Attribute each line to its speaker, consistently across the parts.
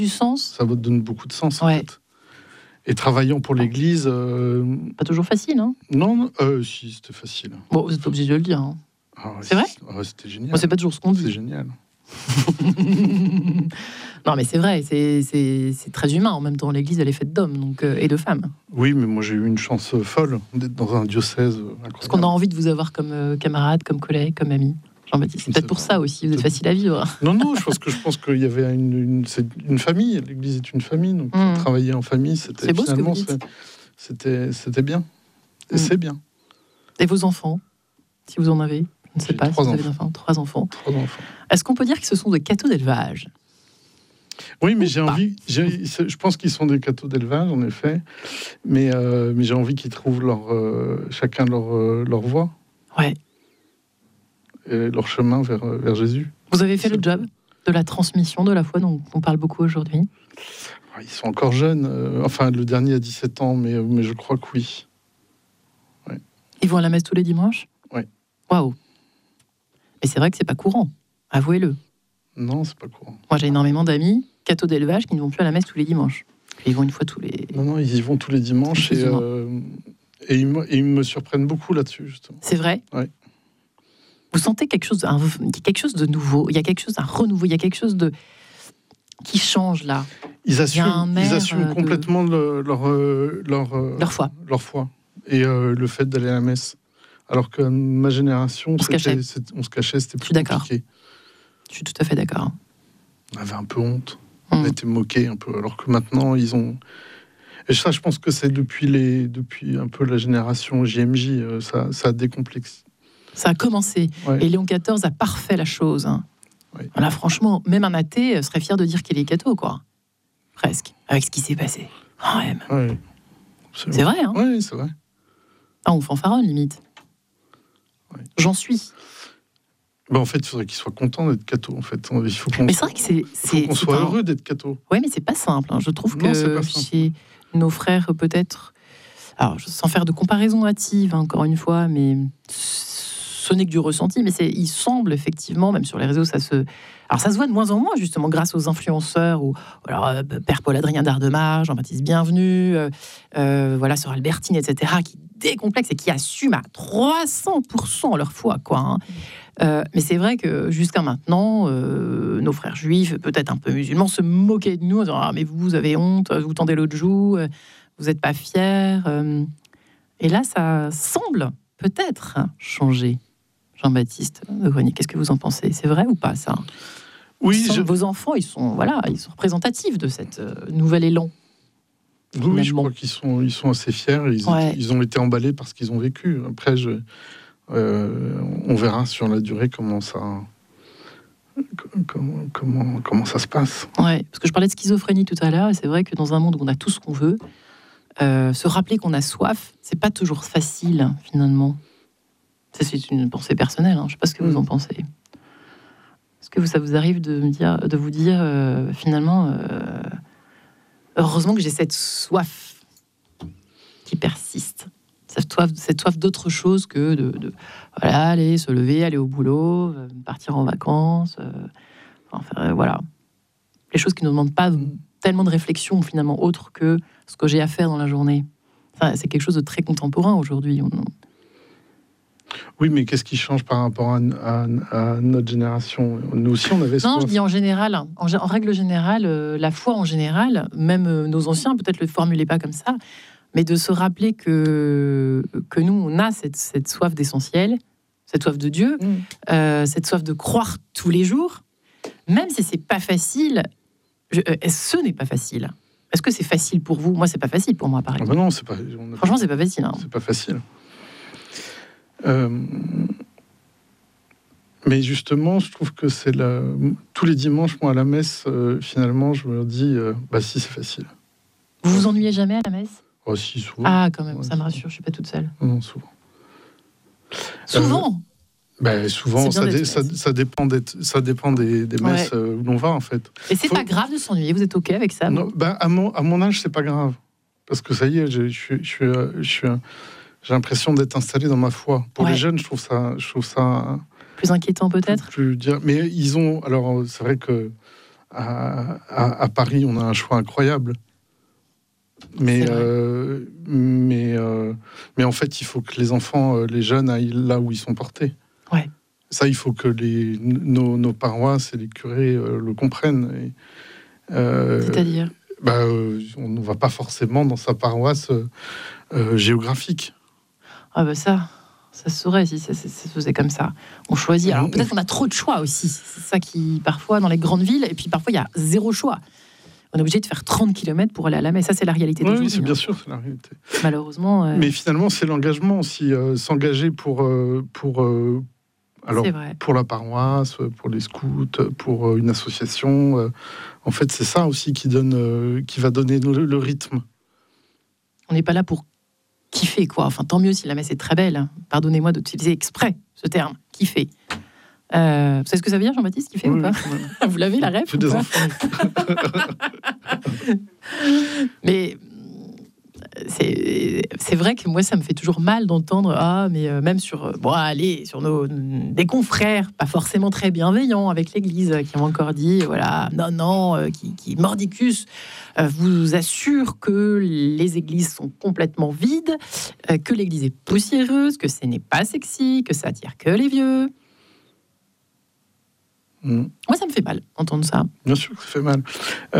Speaker 1: du sens.
Speaker 2: Ça donne beaucoup de sens, en
Speaker 1: Ouais.
Speaker 2: fait. Et travaillant pour l'Église...
Speaker 1: Pas toujours facile, hein.
Speaker 2: Non, si, c'était facile.
Speaker 1: Bon, vous êtes pas obligé de le dire. Hein.
Speaker 2: Ah,
Speaker 1: C'est vrai ?
Speaker 2: C'était génial.
Speaker 1: Bon, c'est pas toujours ce qu'on dit.
Speaker 2: C'est génial.
Speaker 1: Non, mais c'est vrai, c'est très humain. En même temps, l'Église, elle est faite d'hommes donc, et de femmes.
Speaker 2: Oui, mais moi, j'ai eu une chance folle d'être dans un diocèse incroyable.
Speaker 1: Parce qu'on a envie de vous avoir comme camarade, comme collègue, comme ami. Jean-Baptiste, c'est peut-être pour ça aussi, vous êtes facile à vivre.
Speaker 2: Non, je pense qu'il y avait c'est une famille. L'Église est une famille, donc travailler en famille,
Speaker 1: C'est beau,
Speaker 2: finalement,
Speaker 1: ce que vous dites.
Speaker 2: c'était bien. Et c'est bien.
Speaker 1: Et vos enfants, si vous en avez, je ne sais
Speaker 2: J'ai
Speaker 1: pas si
Speaker 2: 3
Speaker 1: vous avez
Speaker 2: enfants.
Speaker 1: d'enfants, 3 enfants.
Speaker 2: 3 enfants.
Speaker 1: Est-ce qu'on peut dire que ce sont des cadeaux d'élevage ?
Speaker 2: Oui, mais je pense qu'ils sont des cadeaux d'élevage, en effet. Mais j'ai envie qu'ils trouvent chacun leur voie.
Speaker 1: Ouais.
Speaker 2: Et leur chemin vers Jésus.
Speaker 1: Vous avez fait le job de la transmission de la foi dont on parle beaucoup aujourd'hui ?
Speaker 2: Ils sont encore jeunes. Enfin, le dernier a 17 ans, mais je crois que oui. Ouais.
Speaker 1: Ils vont à la messe tous les dimanches ?
Speaker 2: Oui.
Speaker 1: Waouh. Mais c'est vrai que c'est pas courant, avouez-le.
Speaker 2: Non, c'est pas courant.
Speaker 1: Moi, j'ai énormément d'amis, cathos d'élevage, qui ne vont plus à la messe tous les dimanches. Ils vont une fois tous les...
Speaker 2: Non, ils y vont tous les dimanches et ils me surprennent beaucoup là-dessus, justement.
Speaker 1: C'est vrai ?
Speaker 2: Oui.
Speaker 1: Vous sentez quelque chose de nouveau, il y a quelque chose, un renouveau, il y a quelque chose qui change là.
Speaker 2: Ils assument complètement leur
Speaker 1: foi.
Speaker 2: Et le fait d'aller à la messe. Alors que ma génération, on se cachait, c'était plus compliqué.
Speaker 1: Je suis tout à fait d'accord.
Speaker 2: On avait un peu honte. On était moqués un peu. Alors que maintenant, ils ont... Et ça, je pense que c'est depuis un peu la génération JMJ, ça a décomplexé.
Speaker 1: Ça a commencé. Ouais. Et Léon XIV a parfait la chose. Ouais. Voilà, franchement, même un athée serait fier de dire qu'il est catho, quoi. Presque. Avec ce qui s'est passé. Quand même.
Speaker 2: Ouais,
Speaker 1: c'est vrai, hein ?
Speaker 2: Oui, c'est vrai.
Speaker 1: Ah, on fanfaronne, limite. Ouais. J'en suis.
Speaker 2: En fait, il faudrait qu'il soit content d'être catho. En fait, il faut
Speaker 1: mais c'est vrai que
Speaker 2: qu'on soit heureux d'être catho.
Speaker 1: Oui, mais c'est pas simple. Hein. Je trouve que chez nos frères, peut-être... Alors, sans faire de comparaison hâtive, encore une fois, mais ce n'est que du ressenti. Mais il semble, effectivement, même sur les réseaux, ça se voit de moins en moins, justement, grâce aux influenceurs, ou alors Père Paul-Adrien Dardemar, Jean-Baptiste Bienvenu, Sœur Albertine, etc., qui décomplexent et qui assument à 300% leur foi, quoi. Hein. Mais c'est vrai que jusqu'à maintenant, nos frères juifs, peut-être un peu musulmans, se moquaient de nous en disant « Ah, mais vous avez honte, vous tendez l'autre joue, vous n'êtes pas fiers. » Et là, ça semble peut-être changer. Jean-Baptiste de Grenier, qu'est-ce que vous en pensez ? C'est vrai ou pas, ça ?
Speaker 2: Oui,
Speaker 1: vos enfants, ils sont représentatifs de cette nouvel élan.
Speaker 2: Oui, je crois qu'ils sont assez fiers. Ils ont été emballés par ce qu'ils ont vécu. Après, on verra sur la durée comment ça se passe.
Speaker 1: Ouais, parce que je parlais de schizophrénie tout à l'heure, et c'est vrai que dans un monde où on a tout ce qu'on veut, se rappeler qu'on a soif, c'est pas toujours facile, finalement. C'est une pensée personnelle, hein. Je sais pas ce que vous en pensez. Est-ce que ça vous arrive de vous dire finalement, heureusement que j'ai cette soif qui persiste. Cette soif d'autre chose que de aller se lever, aller au boulot, partir en vacances, voilà. Les choses qui ne demandent pas tellement de réflexion finalement autre que ce que j'ai à faire dans la journée. C'est quelque chose de très contemporain aujourd'hui.
Speaker 2: Oui, mais qu'est-ce qui change par rapport à notre génération ? Nous aussi, on avait soif.
Speaker 1: Non, je dis en général. En règle générale, la foi en général, même nos anciens peut-être le formulaient pas comme ça, mais de se rappeler que nous, on a cette soif d'essentiel, cette soif de Dieu, cette soif de croire tous les jours, même si c'est pas facile. Ce n'est pas facile. Est-ce que c'est facile pour vous ? Moi, c'est pas facile pour moi, par exemple.
Speaker 2: Non, c'est pas.
Speaker 1: Franchement, c'est pas facile. Hein.
Speaker 2: C'est pas facile. Mais justement, je trouve que c'est tous les dimanches, moi, à la messe, finalement, je me dis, si, c'est facile.
Speaker 1: Vous vous ennuyez jamais à la messe ?
Speaker 2: Oh, si, souvent.
Speaker 1: Ah, quand même, ça me rassure, je suis pas toute seule.
Speaker 2: Non, souvent.
Speaker 1: Souvent
Speaker 2: souvent, ça dépend des messes où l'on va, en fait.
Speaker 1: Et c'est pas grave de s'ennuyer, vous êtes OK avec ça ?
Speaker 2: Non, à mon âge, c'est pas grave. Parce que ça y est, j'ai l'impression d'être installé dans ma foi. Pour les jeunes, je trouve ça
Speaker 1: plus inquiétant peut-être.
Speaker 2: Mais ils ont. Alors, c'est vrai que à Paris, on a un choix incroyable. Mais en fait, il faut que les enfants, les jeunes aillent là où ils sont portés.
Speaker 1: Ouais.
Speaker 2: Ça, il faut que nos paroisses et les curés le comprennent.
Speaker 1: C'est-à-dire
Speaker 2: on ne va pas forcément dans sa paroisse géographique.
Speaker 1: Ah bah ça se saurait si ça se faisait comme ça. On choisit. Alors peut-être qu'on a trop de choix aussi. C'est ça qui, parfois, dans les grandes villes, et puis parfois, il y a zéro choix. On est obligé de faire 30 km pour aller à la messe. Ça, c'est la réalité d'aujourd'hui.
Speaker 2: Oui, c'est bien sûr, c'est la réalité.
Speaker 1: Malheureusement...
Speaker 2: Mais finalement, c'est l'engagement aussi. S'engager pour la paroisse, pour les scouts, pour une association. En fait, c'est ça aussi qui va donner le rythme.
Speaker 1: On n'est pas là pour kiffer, quoi. Enfin, tant mieux si la messe est très belle. Pardonnez-moi d'utiliser exprès ce terme, kiffer. Vous savez ce que ça veut dire, Jean-Baptiste, kiffer ou pas ? Vous l'avez, la rêve ?
Speaker 2: J'ai des enfants.
Speaker 1: Mais c'est vrai que moi, ça me fait toujours mal d'entendre même sur des confrères pas forcément très bienveillants avec l'Église qui ont encore dit qui mordicus vous assure que les églises sont complètement vides, que l'Église est poussiéreuse, que ce n'est pas sexy, que ça attire que les vieux. Moi, ça me fait mal d'entendre ça.
Speaker 2: Bien sûr que ça fait mal.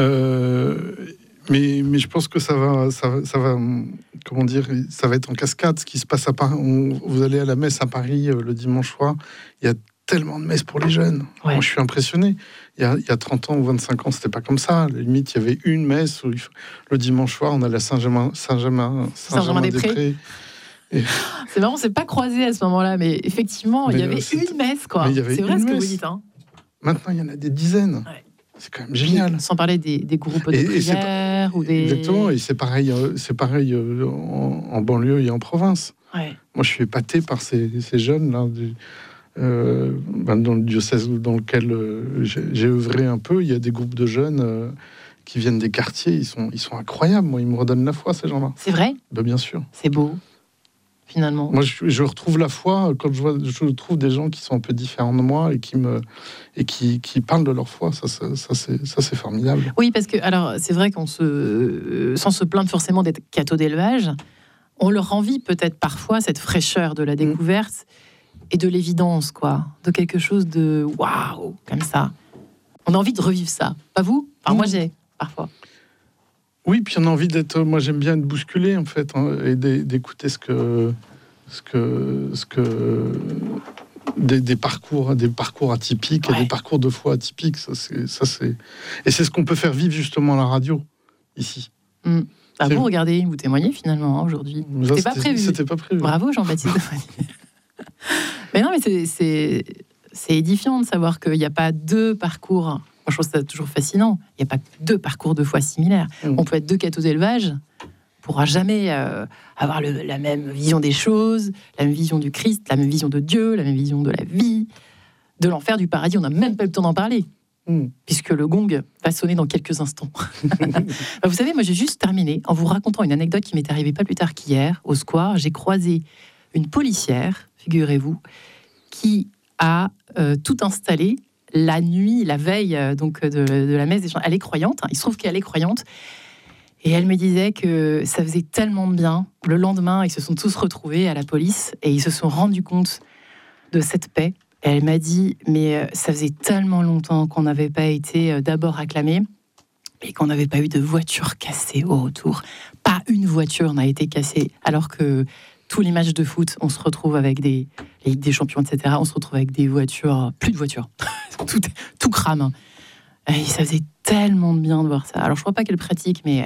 Speaker 2: Mais je pense que ça va, comment dire, ça va être en cascade. Ce qui se passe à Paris, vous allez à la messe à Paris le dimanche soir, il y a tellement de messes pour les jeunes. Ouais. Moi, je suis impressionné. Il y a 30 ans ou 25 ans, c'était pas comme ça. À la limite, il y avait une messe où le dimanche soir, on allait à Saint-Germain-des-Prés.
Speaker 1: Et... C'est marrant, c'est pas croisé à ce moment-là, mais effectivement, il y avait une messe, quoi. C'est vrai ce que vous dites.
Speaker 2: Maintenant, il y en a des dizaines. Ouais. C'est quand même génial.
Speaker 1: Sans parler des groupes de prière ou des...
Speaker 2: Exactement, et c'est pareil en banlieue et en province.
Speaker 1: Ouais.
Speaker 2: Moi, je suis épaté par ces jeunes-là, dans le diocèse dans lequel j'ai œuvré un peu. Il y a des groupes de jeunes qui viennent des quartiers, ils sont incroyables. Moi, ils me redonnent la foi, ces gens-là.
Speaker 1: C'est vrai ?
Speaker 2: Bien sûr.
Speaker 1: C'est beau. Finalement.
Speaker 2: Moi, je retrouve la foi quand je trouve des gens qui sont un peu différents de moi et qui parlent de leur foi. Ça c'est formidable.
Speaker 1: Oui, parce que alors c'est vrai qu'on sans se plaindre forcément d'être cathos d'élevage, on leur envie peut-être parfois cette fraîcheur de la découverte et de l'évidence, quoi, de quelque chose de waouh comme ça. On a envie de revivre ça. Pas vous ? Enfin, moi j'ai parfois.
Speaker 2: Oui, puis on a envie d'être. Moi, j'aime bien être bousculé en fait, et d'écouter des parcours atypiques et des parcours de foi atypiques. Ça c'est et c'est ce qu'on peut faire vivre justement à la radio ici.
Speaker 1: Vous regardez, vous témoignez finalement aujourd'hui. C'était pas prévu.
Speaker 2: C'était pas prévu.
Speaker 1: Bravo Jean-Baptiste. Mais non, mais c'est édifiant de savoir qu'il n'y a pas deux parcours. Moi, je trouve ça toujours fascinant. Il n'y a pas deux parcours de foi similaires. On peut être deux cathos d'élevage, on ne pourra jamais avoir la même vision des choses, la même vision du Christ, la même vision de Dieu, la même vision de la vie, de l'enfer, du paradis. On n'a même pas eu le temps d'en parler, puisque le gong va sonner dans quelques instants. Vous savez, moi, j'ai juste terminé en vous racontant une anecdote qui m'est arrivée pas plus tard qu'hier, au square. J'ai croisé une policière, figurez-vous, qui a tout installé la nuit, la veille de la messe des gens. Elle est croyante, il se trouve qu'elle est croyante, et elle me disait que ça faisait tellement de bien. Le lendemain, ils se sont tous retrouvés à la police et ils se sont rendus compte de cette paix. Et elle m'a dit, mais ça faisait tellement longtemps qu'on n'avait pas été d'abord acclamés et qu'on n'avait pas eu de voiture cassée au retour. Pas une voiture n'a été cassée, alors que tous les matchs de foot, on se retrouve avec les Ligues des Champions, etc. On se retrouve avec des voitures, plus de voitures. tout crame. Et ça faisait tellement de bien de voir ça. Alors, je ne crois pas qu'elle pratique, mais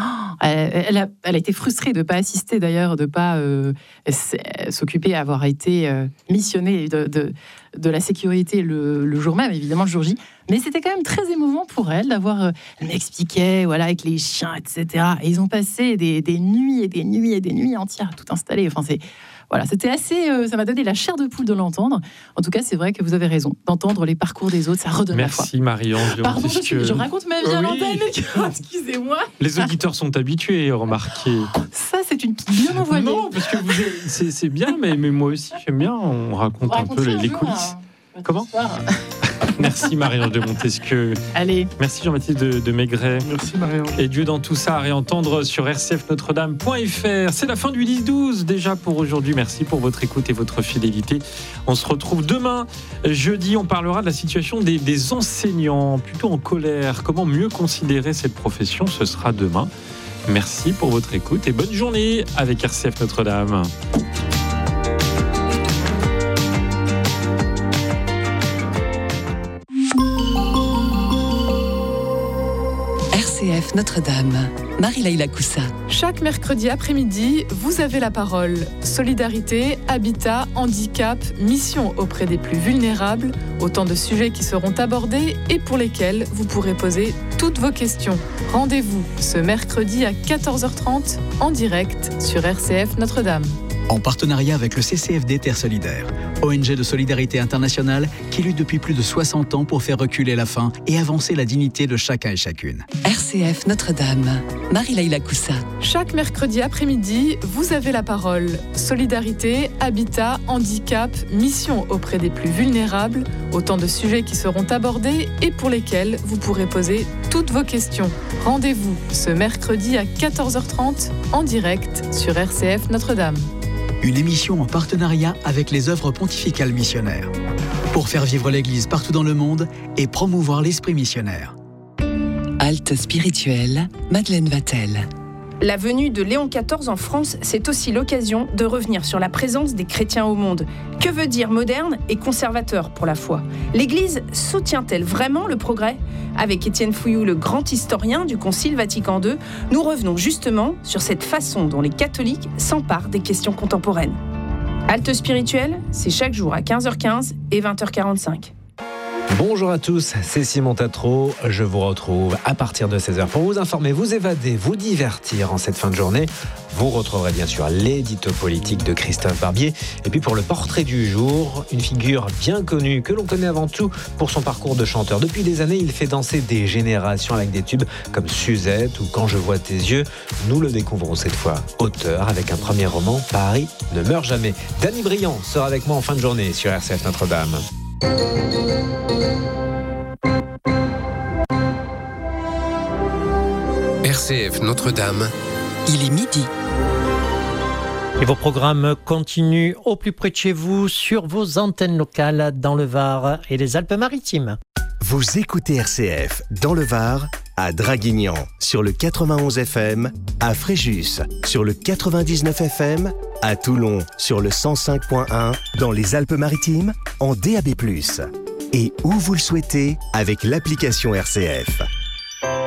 Speaker 1: elle a été frustrée de ne pas assister, d'ailleurs, de ne pas s'occuper, avoir été missionnée de la sécurité le jour même, évidemment, le jour J. Mais c'était quand même très émouvant pour elle d'avoir... elle m'expliquait, avec les chiens, etc. Et ils ont passé des nuits et des nuits et des nuits entières à tout installer. Enfin, c'était assez... ça m'a donné la chair de poule de l'entendre. En tout cas, c'est vrai que vous avez raison. D'entendre les parcours des autres, ça redonne la foi.
Speaker 3: Merci Marie-Ange.
Speaker 1: Pardon, je raconte ma vie à l'antenne, excusez-moi.
Speaker 3: Les auditeurs sont habitués, remarquez.
Speaker 1: Ça, c'est une petite bien envoyée.
Speaker 3: Non, parce que c'est bien, mais moi aussi, j'aime bien. On raconte un peu les coulisses.
Speaker 1: Comment
Speaker 3: Merci Marie-Ange de Montesquieu.
Speaker 1: Allez.
Speaker 3: Merci Jean-Baptiste de Maigret.
Speaker 2: Merci Marie-Ange.
Speaker 3: Et Dieu dans tout ça à réentendre sur rcfnotredame.fr. C'est la fin du 10-12 déjà pour aujourd'hui. Merci pour votre écoute et votre fidélité. On se retrouve demain, jeudi. On parlera de la situation des enseignants, plutôt en colère. Comment mieux considérer cette profession? Ce sera demain. Merci pour votre écoute et bonne journée avec RCF Notre-Dame.
Speaker 4: RCF Notre-Dame, Marie-Laïla Coussa.
Speaker 5: Chaque mercredi après-midi, vous avez la parole. Solidarité, habitat, handicap, mission auprès des plus vulnérables, autant de sujets qui seront abordés et pour lesquels vous pourrez poser toutes vos questions. Rendez-vous ce mercredi à 14h30 en direct sur RCF Notre-Dame.
Speaker 6: En partenariat avec le CCFD Terre Solidaire, ONG de solidarité internationale qui lutte depuis plus de 60 ans pour faire reculer la faim et avancer la dignité de chacun et chacune.
Speaker 4: RCF Notre-Dame, Marie-Laïla Coussa.
Speaker 5: Chaque mercredi après-midi, vous avez la parole. Solidarité, habitat, handicap, mission auprès des plus vulnérables, autant de sujets qui seront abordés et pour lesquels vous pourrez poser toutes vos questions. Rendez-vous ce mercredi à 14h30 en direct sur RCF Notre-Dame.
Speaker 6: Une émission en partenariat avec les œuvres pontificales missionnaires. Pour faire vivre l'Église partout dans le monde et promouvoir l'esprit missionnaire.
Speaker 4: Halte spirituelle, Madeleine Vatel.
Speaker 7: La venue de Léon XIV en France, c'est aussi l'occasion de revenir sur la présence des chrétiens au monde. Que veut dire moderne et conservateur pour la foi? L'Église soutient-elle vraiment le progrès? Avec Étienne Fouilloux, le grand historien du Concile Vatican II, nous revenons justement sur cette façon dont les catholiques s'emparent des questions contemporaines. Halte spirituelle, c'est chaque jour à 15h15 et 20h45.
Speaker 8: Bonjour à tous, c'est Simon Tatro. Je vous retrouve à partir de 16h pour vous informer, vous évader, vous divertir en cette fin de journée. Vous retrouverez bien sûr l'édito politique de Christophe Barbier. Et puis pour le portrait du jour, une figure bien connue que l'on connaît avant tout pour son parcours de chanteur. Depuis des années, il fait danser des générations avec des tubes comme Suzette ou Quand je vois tes yeux. Nous le découvrons cette fois auteur avec un premier roman, Paris ne meurt jamais. Danny Briand sera avec moi en fin de journée sur RCF Notre-Dame.
Speaker 9: RCF Notre-Dame.
Speaker 4: Il est midi.
Speaker 10: Et vos programmes continuent au plus près de chez vous sur vos antennes locales dans le Var et les Alpes-Maritimes.
Speaker 11: Vous écoutez RCF dans le Var, à Draguignan sur le 91 FM, à Fréjus sur le 99 FM, à Toulon sur le 105.1, dans les Alpes-Maritimes en DAB+. Et où vous le souhaitez avec l'application RCF.